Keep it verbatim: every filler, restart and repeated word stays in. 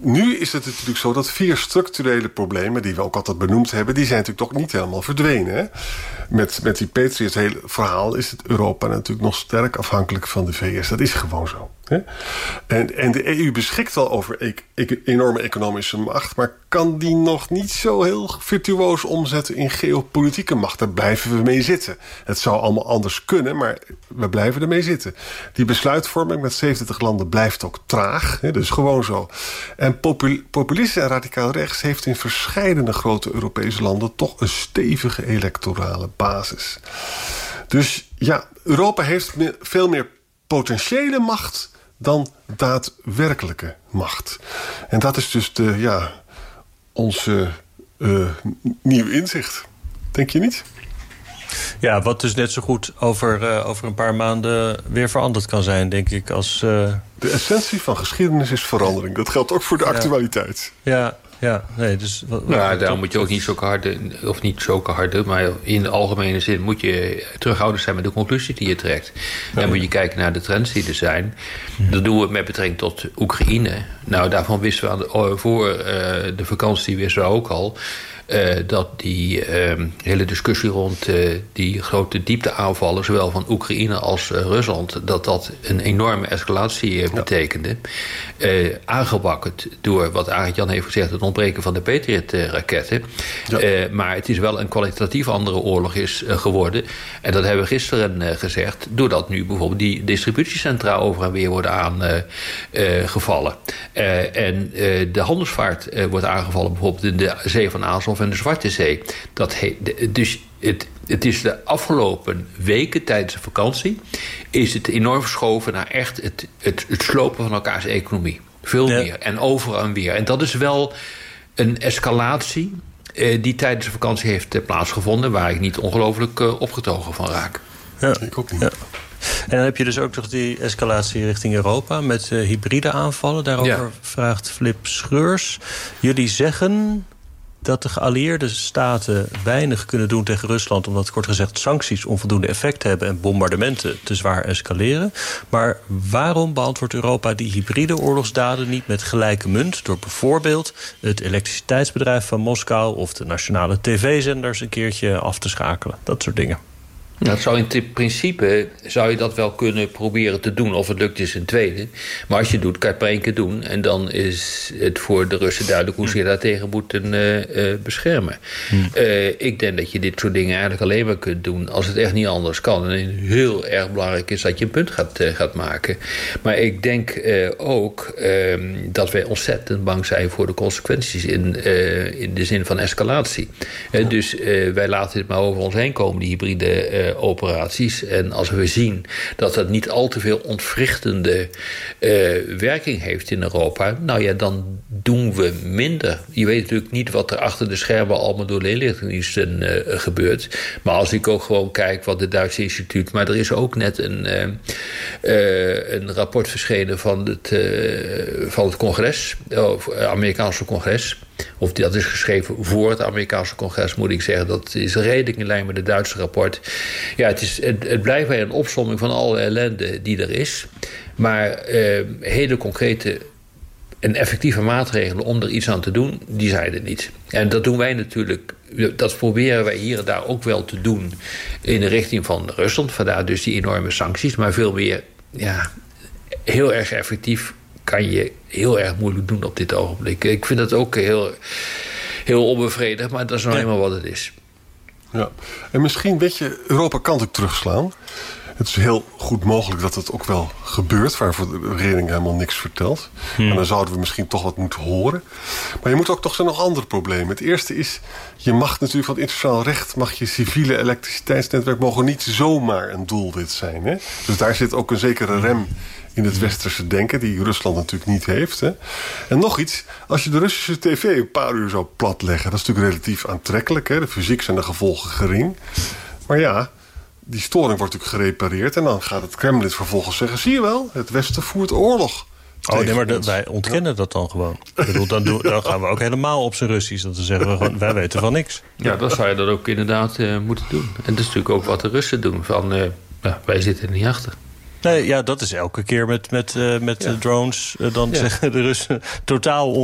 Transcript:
nu is het natuurlijk zo dat vier structurele problemen, die we ook altijd benoemd hebben, die zijn natuurlijk toch niet helemaal verdwenen. Hè? Met, met die Patriot hele verhaal is het Europa natuurlijk nog sterk afhankelijk van de V S. Dat is gewoon zo. Hè? En, en de E U beschikt wel over e- e- enorme economische macht, maar kan die nog niet zo heel virtuoos omzetten in geopolitieke macht. Daar blijven we mee zitten. Het zou allemaal anders kunnen, maar we blijven ermee zitten. Die besluitvorming met zevenentwintig landen blijft ook traag. Hè? Dus gewoon zo. En popul- populisme en radicaal rechts heeft in verscheidene grote Europese landen toch een stevige electorale basis. Dus ja, Europa heeft me- veel meer potentiële macht dan daadwerkelijke macht. En dat is dus de, ja, onze uh, nieuw inzicht. Denk je niet? Ja, wat dus net zo goed over, uh, over een paar maanden weer veranderd kan zijn, denk ik. Als, uh... De essentie van geschiedenis is verandering. Dat geldt ook voor de ja. actualiteit. Ja, ja, nee, dus... Wat, nou, wat, daarom moet je ook niet zulke harde, of niet zulke harde, maar in de algemene zin moet je terughoudend zijn met de conclusie die je trekt. Ja. Dan moet je kijken naar de trends die er zijn. Ja. Dat doen we met betrekking tot Oekraïne. Nou, daarvan wisten we aan de, voor uh, de vakantie wisten we ook al Uh, dat die uh, hele discussie rond uh, die grote diepteaanvallen, zowel van Oekraïne als uh, Rusland, dat dat een enorme escalatie uh, betekende. Uh, aangewakkerd door, wat Arend Jan heeft gezegd, het ontbreken van de Patriot-raketten. Ja. Uh, maar het is wel een kwalitatief andere oorlog is uh, geworden. En dat hebben we gisteren uh, gezegd, doordat nu bijvoorbeeld die distributiecentra over en weer worden aangevallen. Uh, uh, en uh, de handelsvaart uh, wordt aangevallen, bijvoorbeeld in de Zee van Azov en de Zwarte Zee. Dat he, dus het, het is de afgelopen weken tijdens de vakantie is het enorm verschoven naar echt het, het, het slopen van elkaars economie. Veel ja. meer en overal en weer. En dat is wel een escalatie uh, die tijdens de vakantie heeft uh, plaatsgevonden, waar ik niet ongelooflijk uh, opgetogen van raak. Ja, ik ook niet. Ja. En dan heb je dus ook nog die escalatie richting Europa met uh, hybride aanvallen. Daarover ja. vraagt Flip Schreurs. Jullie zeggen dat de geallieerde staten weinig kunnen doen tegen Rusland, omdat kort gezegd sancties onvoldoende effect hebben en bombardementen te zwaar escaleren. Maar waarom beantwoordt Europa die hybride oorlogsdaden niet met gelijke munt door bijvoorbeeld het elektriciteitsbedrijf van Moskou of de nationale tv-zenders een keertje af te schakelen? Dat soort dingen. Nou, zou in principe zou je dat wel kunnen proberen te doen. Of het lukt is een tweede. Maar als je het doet, kan je het maar één keer doen. En dan is het voor de Russen duidelijk hoe ze je daartegen moeten uh, uh, beschermen. Hmm. Uh, ik denk dat je dit soort dingen eigenlijk alleen maar kunt doen als het echt niet anders kan. En heel erg belangrijk is dat je een punt gaat, uh, gaat maken. Maar ik denk uh, ook uh, dat wij ontzettend bang zijn voor de consequenties in, uh, in de zin van escalatie. Uh, dus uh, wij laten het maar over ons heen komen, die hybride uh, operaties. En als we zien dat dat niet al te veel ontwrichtende uh, werking heeft in Europa, nou ja, dan doen we minder. Je weet natuurlijk niet wat er achter de schermen allemaal door de inlichtingendiensten uh, gebeurt. Maar als ik ook gewoon kijk wat het Duitse instituut, maar er is ook net een, uh, uh, een rapport verschenen van het, uh, van het congres, of uh, Amerikaanse congres. Of dat is geschreven voor het Amerikaanse congres, moet ik zeggen. Dat is redelijk in lijn met het Duitse rapport. Ja, het, is, het, het blijft bij een opsomming van alle ellende die er is. Maar uh, hele concrete en effectieve maatregelen om er iets aan te doen, die zijn er niet. En dat doen wij natuurlijk, dat proberen wij hier en daar ook wel te doen in de richting van Rusland. Vandaar dus die enorme sancties. Maar veel meer, ja, heel erg effectief kan je heel erg moeilijk doen op dit ogenblik. Ik vind dat ook heel, heel onbevredigend, maar dat is nou eenmaal wat het is. Ja. En misschien, weet je, Europa kan het terugslaan. Het is heel goed mogelijk dat het ook wel gebeurt, waarvoor de regering helemaal niks vertelt. Hmm. En dan zouden we misschien toch wat moeten horen. Maar je moet ook toch zijn nog andere problemen. Het eerste is, je mag natuurlijk van het internationaal recht, mag je civiele elektriciteitsnetwerk mogen niet zomaar een doelwit zijn. Hè? Dus daar zit ook een zekere rem in het westerse denken, die Rusland natuurlijk niet heeft. Hè? En nog iets, als je de Russische tv een paar uur zou platleggen, dat is natuurlijk relatief aantrekkelijk. Hè? De fysiek zijn de gevolgen gering. Maar ja, die storing wordt natuurlijk gerepareerd en dan gaat het Kremlin vervolgens zeggen, zie je wel, het Westen voert oorlog. Oh nee, maar de, wij ontkennen ja. dat dan gewoon. Ik bedoel, dan, doen, dan gaan we ook helemaal op zijn Russisch. Dat we zeggen, we gewoon, wij weten van niks. Ja, dan zou je dat ook inderdaad uh, moeten doen. En dat is natuurlijk ook wat de Russen doen. Van, uh, ja, wij zitten er niet achter. Nee, ja, dat is elke keer met, met, uh, met ja. drones. Uh, dan ja. zeggen de Russen totaal